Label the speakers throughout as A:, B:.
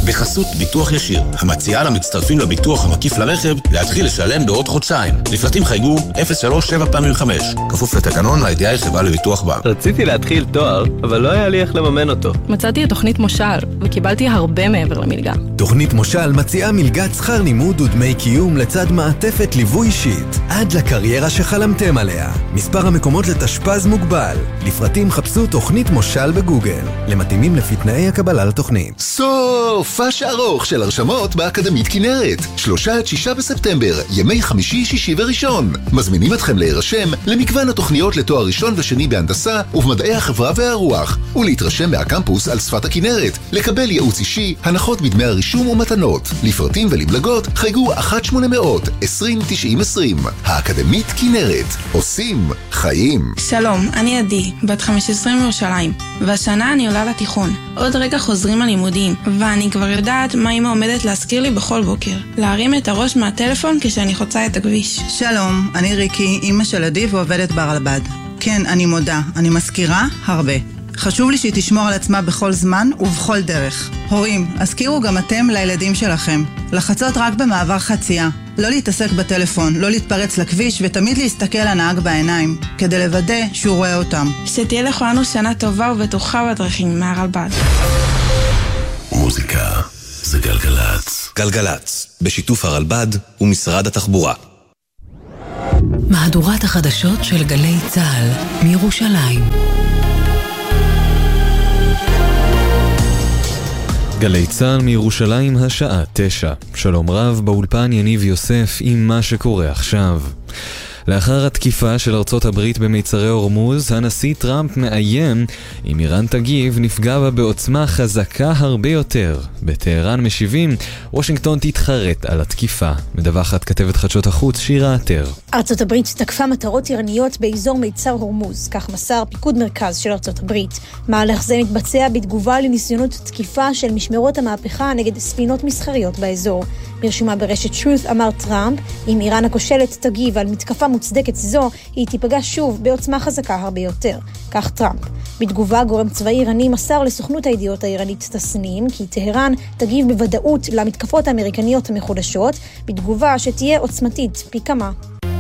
A: בחסות ביטוח ישיר, המציעה למצטרפים לביטוח המקיף לרכב להתחיל לשלם בעוד חודשיים. לפרטים חייגו 037 כפוף לתקנון הידיעה החברה לביטוח בע"מ.
B: רציתי להתחיל תואר, אבל לא היה לי איך לממן אותו.
C: מצאתי את תוכנית מושל, וקיבלתי הרבה מעבר למלגה.
D: תוכנית מושל מציעה מלגת שכר לימוד ודמי קיום לצד מעטפת ליווי אישית, עד לקריירה שחלמתם עליה. מספר המקומות לתשפ"ז מוגבל. לפרטים חפשו תוכנית מושל בגוגל. למתאימים לפי תנאי הקבלה לתוכנית.
E: סופש ארוך של הרשמות באקדמית כנרת. 3-6 בספטמבר, ימי חמישי, שישי וראשון. מזמינים אתכם להירשם למגוון התוכניות לתואר ראשון ושני בהנדסה ובמדעי החברה והרוח, ולהתרשם מהקמפוס על שפת הכנרת, לקבל ייעוץ אישי, הנחות בדמי הרישום ומתנות. לפרטים ולבלגות חייגו 1-800-2090-20. האקדמית כנרת, עושים חיים.
F: שלום, אני עדי, בת 15 מירושלים, והשנה אני עולה לתיכון. עוד רגע חוזרים הלימודים, ואני כבר יודעת מה אמא עומדת להזכיר לי בכל בוקר. להרים את הראש מהטלפון כשאני חוצה את הכביש.
G: שלום, אני ריקי, אמא של עדי ועובדת ברלב"ד. כן, אני מודה, אני מזכירה הרבה. חשוב לי שהיא תשמור על עצמה בכל זמן ובכל דרך. הורים, הזכירו גם אתם לילדים שלכם. לחצות רק במעבר חצייה. לא להתעסק בטלפון, לא להתפרץ לכביש ותמיד להסתכל לנהג בעיניים, כדי לוודא שהוא רואה אותם.
F: שתהיה לכולנו שנה טובה ובטוחה בדרכים מהרלב"ד.
A: מוזיקה זה גלגלץ.
D: גלגלץ, בשיתוף הרלב"ד ומשרד התחבורה.
H: מהדורת החדשות של גלי צה"ל מירושלים.
I: גלי צה"ל מירושלים, השעה 9. שלום רב, באולפן יניב יוסף עם מה שקורה עכשיו. לאחר התקיפה של ארצות הברית במיצרי הורמוז, הנשיא טראמפ מאיים אם איראן תגיב נפגע בה בעוצמה חזקה הרבה יותר. בטהרן משיבים, וושינגטון תתחרט על התקיפה. מדווחת כתבת חדשות החוץ שירה עטר.
J: ארצות הברית תקפה מטרות איראניות באזור מיצר הורמוז, כך מסר פיקוד מרכז של ארצות הברית. מהלך זה מתבצע בתגובה לניסיונות תקיפה של משמרות המהפכה נגד ספינות מסחריות באזור. ברשומה ברשת Truth אמר טראמפ, אם איראן הכושלת תגיב על מתקפה מוצדקת זו, היא תיפגע שוב בעוצמה חזקה הרבה יותר. כך טראמפ. בתגובה, גורם צבאי איראני מסר לסוכנות הידיעות האיראנית תסנים, כי טהרן תגיב בוודאות למתקפות האמריקניות המחודשות, בתגובה שתהיה עוצמתית פי כמה.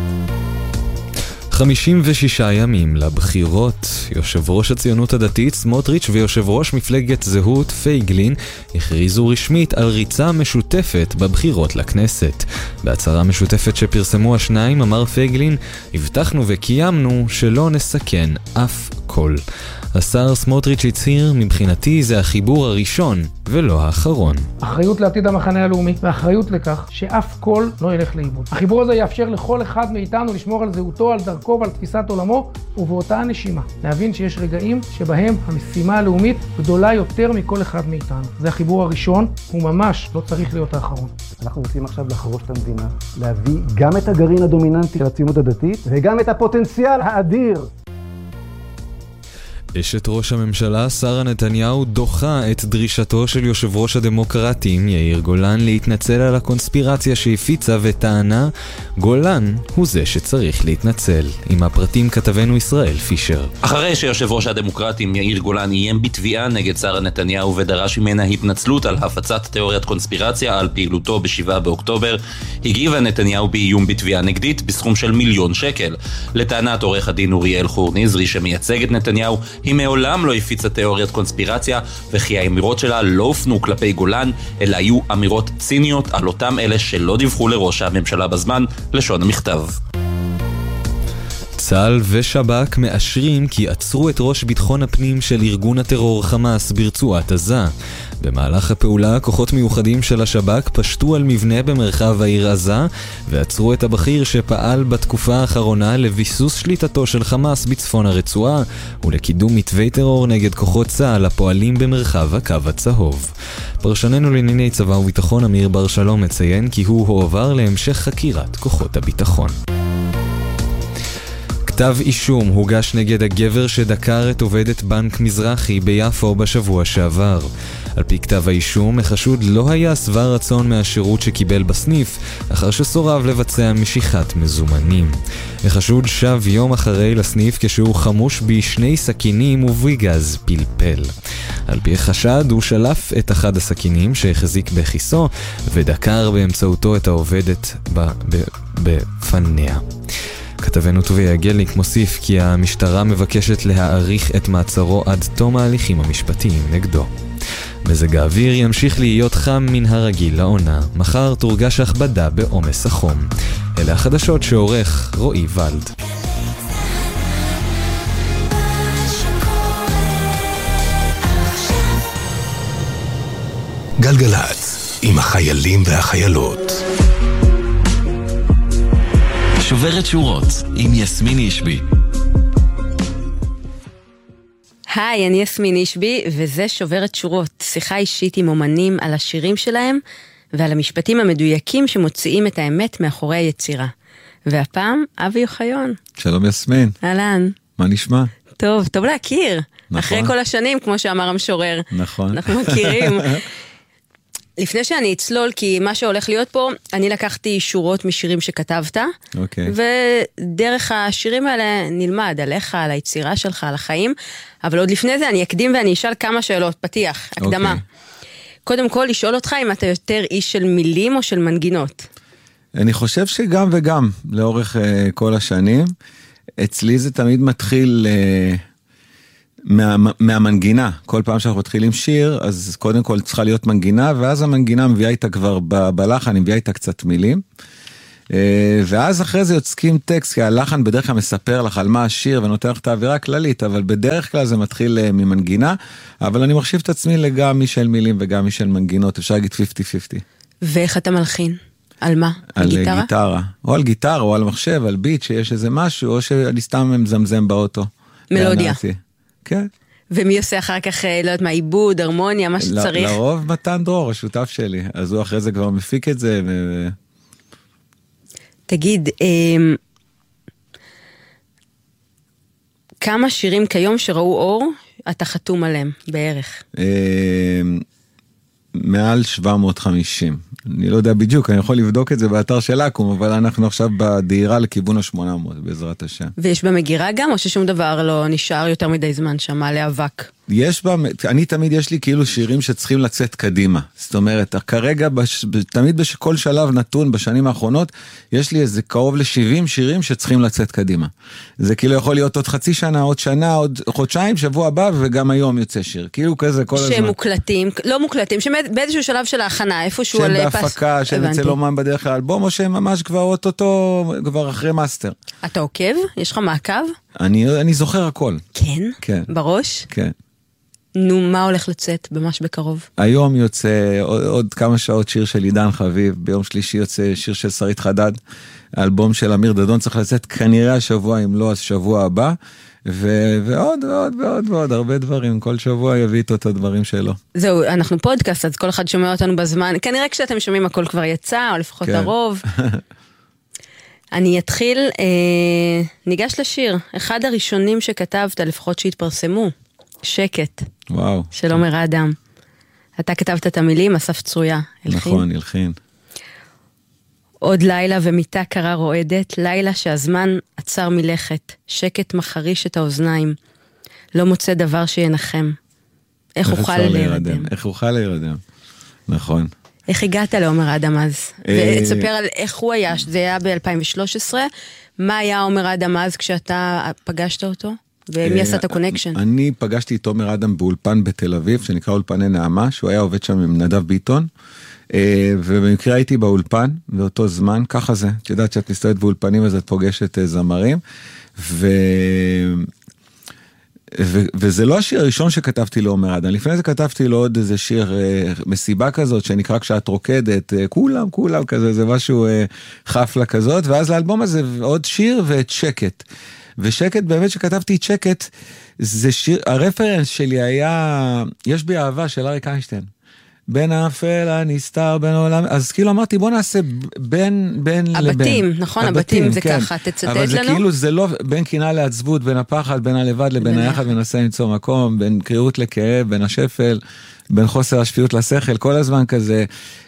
I: 56 ימים לבחירות. יושב ראש הציונות הדתית סמוטריץ' ויושב ראש מפלגת זהות פייגלין הכריזו רשמית על ריצה משותפת בבחירות לכנסת. בהצהרה משותפת שפרסמו השניים אמר פייגלין, הבטחנו וקיימנו שלא נסכן אף קול. השר סמוטריץ' הצהיר, מבחינתי זה החיבור הראשון ולא האחרון.
K: אחריות לעתיד המחנה הלאומי ואחריות לכך שאף קול לא ילך לאיבוד. החיבור הזה יאפשר לכל אחד מאיתנו לשמור על זהותו, על דרכו ועל תפיסת עולמו, ובאותה נשימה להבין שיש רגעים שבהם המשימה הלאומית גדולה יותר מכל אחד מאיתנו. זה החיבור הראשון, הוא ממש לא צריך להיות האחרון.
L: אנחנו רוצים עכשיו לחרוש את המדינה, להביא גם את הגרעין הדומיננטי של הציונות הדתית וגם את הפוטנציאל האדיר.
I: אשת ראש הממשלה שרה נתניהו דוחה את דרישתו של יושב ראש הדמוקרטים יאיר גולן להתנצל על הקונספירציה שהפיצה וטענה, גולן הוא זה שצריך להתנצל. עם הפרטים כתבנו ישראל פישר.
M: אחרי שיושב ראש הדמוקרטים יאיר גולן איים בתביעה נגד שרה נתניהו ודרש ממנה התנצלות על הפצת תיאוריית קונספירציה על פעילותו ב7 באוקטובר, הגיבה נתניהו באיום בתביעה נגדית בסכום של 1,000,000 שקל. לטענת עורך הדין אוריאל חורניזרי שמייצג את נתניהו, היא מעולם לא הפיצה תיאוריית קונספירציה, וכי האמירות שלה לא הופנו כלפי גולן, אלא היו אמירות ציניות על אותם אלה שלא דיווחו לראש הממשלה בזמן, לשון המכתב.
I: צה"ל ושב"כ מאשרים כי עצרו את ראש ביטחון הפנים של ארגון הטרור חמאס ברצועת עזה. במהלך הפעולה, כוחות מיוחדים של השב"כ פשטו על מבנה במרחב העיר עזה, ועצרו את הבכיר שפעל בתקופה האחרונה לביסוס שליטתו של חמאס בצפון הרצועה, ולקידום מתווי טרור נגד כוחות צה"ל הפועלים במרחב הקו הצהוב. פרשננו לענייני צבא וביטחון אמיר בר שלום מציין כי הוא הועבר להמשך חקירת כוחות הביטחון. כתב אישום הוגש נגד הגבר שדקר את עובדת בנק מזרחי ביפו בשבוע שעבר. על פי כתב האישום, החשוד לא היה שבע רצון מהשירות שקיבל בסניף, אחר שסורב לבצע משיכת מזומנים. החשוד שב יום אחרי לסניף כשהוא חמוש בשני סכינים ובגז פלפל. על פי החשד, הוא שלף את אחד הסכינים שהחזיק בכיסו ודקר באמצעותו את העובדת בפניה. כתבנו טוביה גליק מוסיף כי המשטרה מבקשת להאריך את מעצרו עד תום ההליכים המשפטיים נגדו. מזג האוויר ימשיך להיות חם מן הרגיל לעונה. מחר תורגש הכבדה בעומס החום. אלה החדשות שעורך רועי ולד.
A: גלגלץ, עם החיילים והחיילות. שוברת שורות, עם יסמין אישבי.
N: היי, אני יסמין אישבי, וזה שוברת שורות, שיחה אישית עם אומנים על השירים שלהם, ועל המשפטים המדויקים שמוציאים את האמת מאחורי היצירה. והפעם, אבי אוחיון.
O: שלום יסמין.
N: אהלן.
O: מה נשמע?
N: טוב, טוב להכיר.
O: נכון.
N: אחרי כל השנים, כמו שאמר המשורר.
O: נכון.
N: אנחנו מכירים. לפני שאני אצלול, כי מה שהולך להיות פה, אני לקחתי שורות משירים שכתבת,
O: אוקיי.
N: ודרך השירים האלה נלמד עליך, על היצירה שלך, על החיים, אבל עוד לפני זה אני אקדים ואני אשאל כמה שאלות, פתיח, הקדמה.
O: אוקיי.
N: קודם כל, לשאול אותך אם אתה יותר איש של מילים או של מנגינות.
O: אני חושב שגם וגם, לאורך כל השנים, אצלי זה תמיד מתחיל מהמנגינה. כל פעם שאנחנו מתחילים שיר, אז קודם כל צריכה להיות מנגינה, ואז המנגינה מביאה איתה כבר בלחן, היא מביאה איתה קצת מילים, ואז אחרי זה יוצקים טקסט, כי הלחן בדרך כלל מספר לך על מה השיר, ונותן לך את האווירה כללית, אבל בדרך כלל זה מתחיל ממנגינה, אבל אני מחשיב את עצמי לגמרי של מילים וגם של מנגינות, אפשר להגיד 50-50.
N: ואיך אתה מלחין? על מה?
O: על גיטרה. או על גיטרה, או על מחשב, על ביט, שיש איזה משהו, או שאני סתם מזמזם באוטו.
N: מלודיה.
O: כן.
N: ומי עושה אחר כך, לא יודעת מה, עיבוד, הרמוניה, מה שצריך?
O: לרוב מתן דרור, השותף שלי. אז הוא אחרי זה כבר מפיק את זה.
N: תגיד, כמה שירים כיום שראו אור, אתה חתום עליהם בערך?
O: מעל 750. אני לא יודע בדיוק, אני יכול לבדוק את זה באתר של אקום, אבל אנחנו עכשיו בדהירה לכיוון ה-800, בעזרת השם.
N: ויש במגירה גם, או ששום דבר לא נשאר יותר מדי זמן שם, להיאבק?
O: יש בה, אני תמיד יש לי כאילו שירים שצריכים לצאת קדימה. זאת אומרת, כרגע, תמיד בכל שלב נתון בשנים האחרונות, יש לי איזה קרוב ל-70 שירים שצריכים לצאת קדימה. זה כאילו יכול להיות עוד חצי שנה, עוד שנה, עוד חודשיים, שבוע הבא, וגם היום יוצא שיר. כאילו כזה כל הזמן.
N: שמוקלטים, לא מוקלטים, שבאיזשהו שלב של ההכנה, איפשהו על פס.
O: שהם בהפקה, שהם אצל אומן בדרך כלל אלבום, או שהם ממש כבר אותו, כבר אחרי מאסטר.
N: אתה עוקב? יש לך מעקב?
O: אני זוכר הכל.
N: כן?
O: כן.
N: בראש?
O: כן.
N: נו, מה הולך לצאת ממש בקרוב?
O: היום יוצא עוד כמה שעות שיר של עידן חביב, ביום שלישי יוצא שיר של שרית חדד, האלבום של אמיר דדון צריך לצאת כנראה השבוע, אם לא השבוע הבא, ועוד ועוד ועוד ועוד, הרבה דברים, כל שבוע יביא איתו את הדברים שלו.
N: זהו, אנחנו פודקאסט, אז כל אחד שומע אותנו בזמן, כנראה כשאתם שומעים הכל כבר יצא, או לפחות הרוב. אני אתחיל, ניגש לשיר, אחד הראשונים שכתבת, לפחות שהתפרסמו, שקט.
O: וואו.
N: של עומר אדם. אתה כתבת את המילים, אסף צרויה.
O: נכון, הלחין.
N: עוד לילה ומיטה קרה רועדת, לילה שהזמן עצר מלכת, שקט מחריש את האוזניים, לא מוצא דבר שינחם. איך אוכל להירדם?
O: איך אוכל להירדם? נכון.
N: איך הגעת לעומר אדם אז? ותספר על איך הוא היה, זה היה ב-2013, מה היה עומר אדם אז כשאתה פגשת אותו? ומי עשה את הקונקשן?
O: אני פגשתי את עומר אדם באולפן בתל אביב, שנקרא אולפני נעמה, שהוא היה עובד שם עם נדב ביטון, ובמקרה הייתי באולפן, באותו זמן, ככה זה, את יודעת שאת מסתובבת באולפנים, אז את פוגשת זמרים, וזה לא השיר הראשון שכתבתי לעומר אדם, לפני זה כתבתי לו עוד איזה שיר, מסיבה כזאת, שנקרא כשאת רוקדת, כולם כזה, זה משהו חפלה כזאת, ואז לאלבום הזה עוד שיר ואת שקט. ושקט, באמת שכתבתי את שקט, זה שיר, הרפרנס שלי היה, יש בי אהבה של אריק איינשטיין. בין האפל הנסתר, בין העולם, אז כאילו אמרתי, בוא נעשה בין לבין.
N: הבתים, נכון, הבתים זה ככה, תצטט לנו.
O: אבל זה כאילו, זה לא בין קנאה לעצבות, בין הפחד, בין הלבד לבין היחד, מנסה למצוא מקום, בין קריאות לכאב, בין השפל, בין חוסר השפיות לשכל, כל הזמן כזה,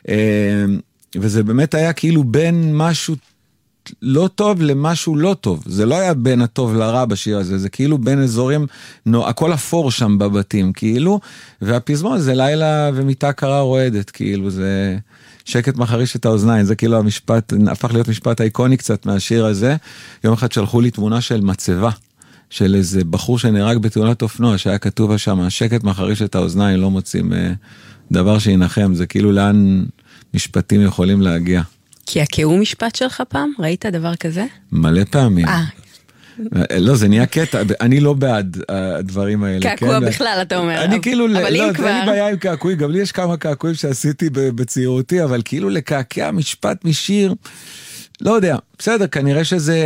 O: וזה באמת היה כאילו בין משהו לא טוב למשהו לא טוב, זה לא היה בין הטוב לרע בשיר הזה, זה כאילו בין אזורים, הכל אפור שם בבתים, כאילו, והפזמון זה לילה ומיטה קרה רועדת, כאילו זה שקט מחריש את האוזניים, זה כאילו המשפט, הפך להיות משפט איקוני קצת מהשיר הזה. יום אחד שלחו לי תמונה של מצבה, של איזה בחור שנהרג בתאונת אופנוע, שהיה כתוב שם, שקט מחריש את האוזניים, לא מוצאים דבר שינחם, זה כאילו לאן משפטים יכולים להגיע.
N: כי הקהו משפט שלך פעם? ראית דבר כזה?
O: מלא פעמים. לא, זה נהיה קטע, אני לא בעד הדברים האלה.
N: קעקוע בכלל, אתה אומר.
O: אני כאילו, לא, אין לי בעיה עם קעקועי, גם לי יש כמה קעקועים שעשיתי בצעירותי, אבל כאילו לקעקע משפט משיר, לא יודע, בסדר, כנראה שזה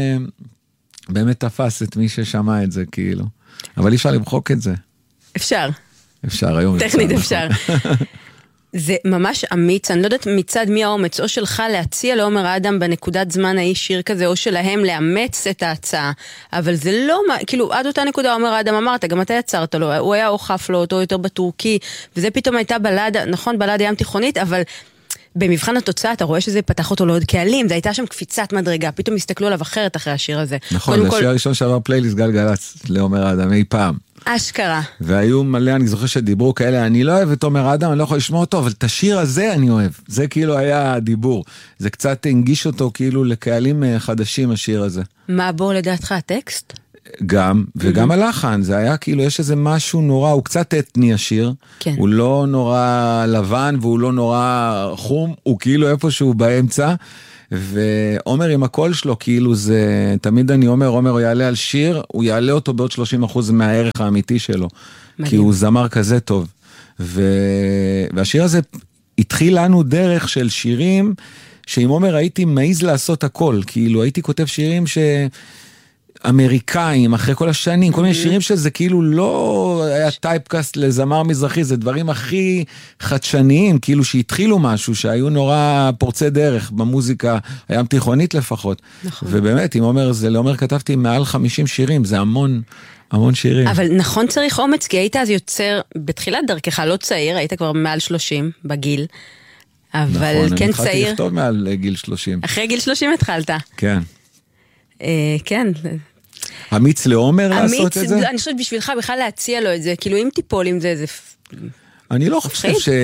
O: באמת תפס את מי ששמע את זה, כאילו. אבל אי אפשר למחוק את זה.
N: אפשר.
O: אפשר, היום אפשר.
N: טכנית אפשר. זה ממש אמיץ, אני לא יודעת מצד מי האומץ, או שלך להציע לעומר אדם בנקודת זמן האי שיר כזה, או שלהם לאמץ את ההצעה, אבל זה לא, כאילו עד אותה נקודה עומר אדם אמרת, גם אתה יצרת לו, הוא היה אוכף לו אותו יותר בטורקי, וזה פתאום הייתה בלדה, נכון, בלדה ים תיכונית, אבל במבחן התוצאה אתה רואה שזה פתח אותו לעוד קהלים, זה הייתה שם קפיצת מדרגה, פתאום הסתכלו עליו אחרת אחרי השיר הזה.
O: נכון, זה השיר הראשון שעבר פלייליסט גלגלצ לעומר אדם אי פעם.
N: אשכרה.
O: והיו מלא, אני זוכר שדיברו כאלה, אני לא אוהב את עומר אדם, אני לא יכול לשמוע אותו, אבל את השיר הזה אני אוהב. זה כאילו היה דיבור. זה קצת הנגיש אותו כאילו לקהלים חדשים, השיר הזה.
N: מה בוא לדעתך, הטקסט?
O: גם, וגם הלחן, זה היה כאילו, יש איזה משהו נורא, הוא קצת אתני השיר, כן. הוא לא נורא לבן, והוא לא נורא חום, הוא כאילו איפשהו באמצע, ועומר עם הקול שלו, כאילו זה, תמיד אני אומר, עומר הוא יעלה על שיר, הוא יעלה אותו בעוד 30% מהערך האמיתי שלו, מדהים. כי הוא זמר כזה טוב, והשיר הזה התחיל לנו דרך של שירים, שעם עומר הייתי מעיז לעשות הכל, כאילו הייתי כותב שירים אמריקאים, אחרי כל השנים, כל מיני שירים שזה כאילו לא היה טייפקאסט לזמר מזרחי, זה דברים הכי חדשניים, כאילו שהתחילו משהו, שהיו נורא פורצי דרך במוזיקה, הים תיכונית לפחות. נכון. ובאמת, אם לעומר כתבתי מעל 50 שירים, זה המון שירים.
N: אבל נכון צריך אומץ, כי היית אז יוצר, בתחילת דרכך, לא צעיר, היית כבר מעל 30 בגיל, אבל
O: נכון,
N: כן
O: אני
N: צעיר.
O: התחלתי לכתוב מעל גיל 30.
N: אחרי גיל 30 התחלת.
O: כן.
N: כן.
O: אמיץ לעומר לעשות את זה?
N: אני חושבת בשבילך בכלל להציע לו את זה, כאילו אם תיפול עם זה,
O: אני לא חושב